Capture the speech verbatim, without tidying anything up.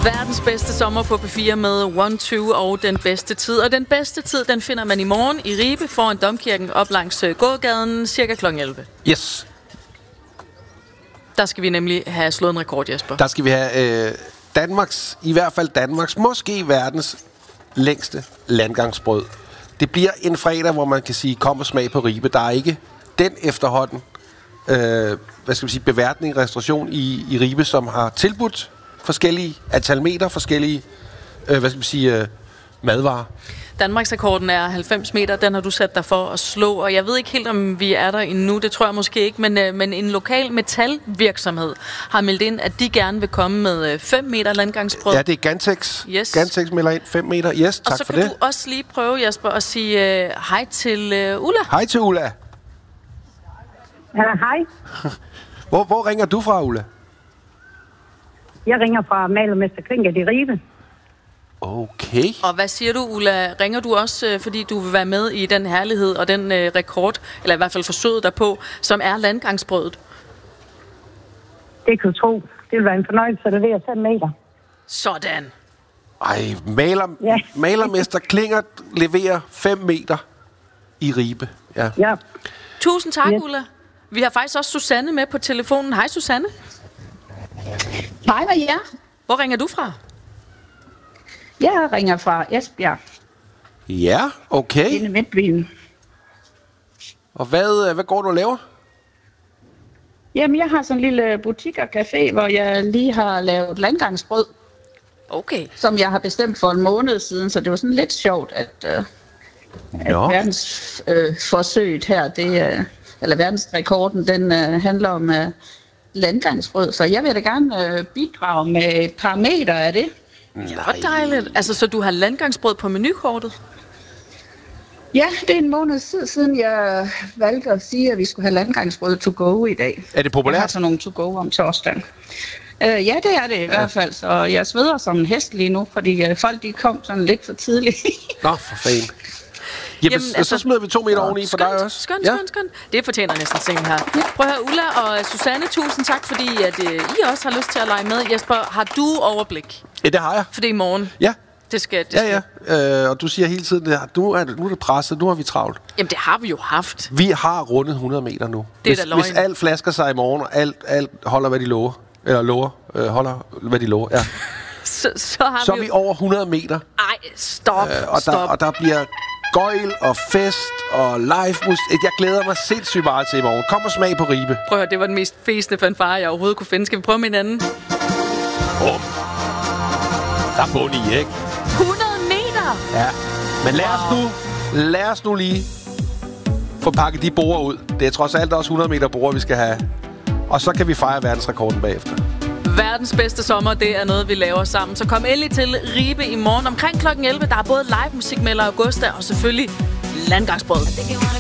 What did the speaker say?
Verdens bedste sommer på P fire med One Two og den bedste tid. Og den bedste tid, den finder man i morgen i Ribe foran Domkirken op langs gågaden cirka klokken elleve. Yes. Der skal vi nemlig have slået en rekord, Jesper. Der skal vi have øh, Danmarks, i hvert fald Danmarks, måske verdens længste landgangsbrød. Det bliver en fredag, hvor man kan sige, kom og smag på Ribe. Der er ikke den efterhånden, øh, hvad skal vi sige, beværtning, restauration i, i Ribe, som har tilbudt forskellige antal meter, forskellige, øh, hvad skal vi sige, øh, madvarer. Danmarksrekorden er halvfems meter, den har du sat dig for at slå, og jeg ved ikke helt, om vi er der endnu, det tror jeg måske ikke, men, øh, men en lokal metalvirksomhed har meldt ind, at de gerne vil komme med fem meter landgangsbrød. Ja, det er Gantex. Yes. Gantex melder ind fem meter. Yes, tak for det. Og så kan du også lige prøve, Jesper, at sige øh, hej til øh, Ulla. Hej til Ulla. Ja, hej. Hvor, hvor ringer du fra, Ulla? Jeg ringer fra Malermester Klinket i Ribe. Okay. Og hvad siger du, Ulla? Ringer du også, øh, fordi du vil være med i den herlighed og den øh, rekord, eller i hvert fald forsøget derpå, som er landgangsbrødet? Det kan du tro. Det vil være en fornøjelse at levere fem meter. Sådan. Ej, maler, Ja. Malermester Klingert leverer fem meter i Ribe. Ja. Ja. Tusind tak, Yes. Ulla. Vi har faktisk også Susanne med på telefonen. Hej, Susanne. Hej med jer. Hvor ringer du fra? Jeg ringer fra Esbjerg, Ja, okay. inde i Midtbyen. Og hvad, hvad går du og laver? Jamen, jeg har sådan en lille butik og café, hvor jeg lige har lavet landgangsbrød, Okay. som jeg har bestemt for en måned siden, så det var sådan lidt sjovt, at, øh, at Nå. verdens øh, forsøget her, det, øh, eller verdensrekorden, den øh, handler om øh, landgangsbrød. Så jeg vil da gerne øh, bidrage med et par meter af det. Hvor dejligt. Altså, så du har landgangsbrød på menukortet? Ja, det er en måned tid siden, jeg valgte at sige, at vi skulle have landgangsbrød to go i dag. Er det Jeg har populært? sådan nogle to go om torsdagen. Uh, ja, det er det i ja. hvert fald, så jeg sveder som en hest lige nu, fordi uh, folk de kom sådan lidt for tidligt. Nå, for fanden. Jamen, Jamen, altså, altså- så smider vi to meter oveni for dig også. Skønt, Ja. skønt, skønt. Det fortjener næsten sengen her. Prøv at høre, Ulla og Susanne, tusind tak, fordi at, uh, I også har lyst til at lege med. Jesper, har du overblik? Ja, det har jeg. For det er i morgen. Ja, Det skal, det ja, skal. ja. Øh, og du siger hele tiden, at nu er det, nu er det presset, nu har vi travlt. Jamen, det har vi jo haft. Vi har rundet hundrede meter nu. Det er hvis, da løgn. hvis alt flasker sig i morgen, og alt, alt holder, hvad de lover, eller lover, øh, holder, hvad de lover, ja. Så, så har Så vi er vi jo... over hundrede meter, Ej, stop, øh, og, der, stop. og der bliver gøjl og fest og live musik. Jeg glæder mig sindssygt meget til i morgen. Kom og smag på Ribe. Prøv at høre, det var den mest fæsende fanfare, jeg overhovedet kunne finde. Skal vi prøve med hinanden? Bum. Der er bund i, ikke? hundrede meter! Ja. Men lad os nu, lad os nu lige få pakket de borer ud. Det er trods alt også hundrede meter borer, vi skal have. Og så kan vi fejre verdensrekorden bagefter. Verdens bedste sommer, det er noget, vi laver sammen. Så kom endelig til Ribe i morgen omkring klokken elleve. Der er både live musik med Augusta og selvfølgelig landgangsbrød.